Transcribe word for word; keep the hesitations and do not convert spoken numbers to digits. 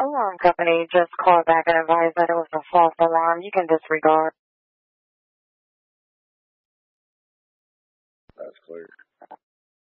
Alarm company just called back and advised that it was a false alarm. You can disregard. That's clear.